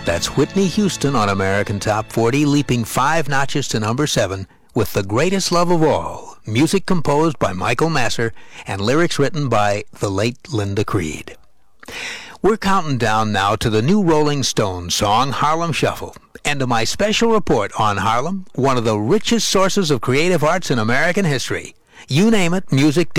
That's Whitney Houston on American Top 40, leaping 5 notches to number 7 with The Greatest Love of All, music composed by Michael Masser and lyrics written by the late Linda Creed. We're counting down now to the new Rolling Stones song, Harlem Shuffle, and to my special report on Harlem, one of the richest sources of creative arts in American history. You name it, music